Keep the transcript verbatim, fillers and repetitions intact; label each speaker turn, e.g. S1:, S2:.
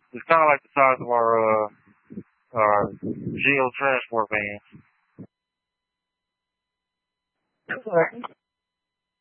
S1: It's kind of like the size of our uh, uh, Geo transport van.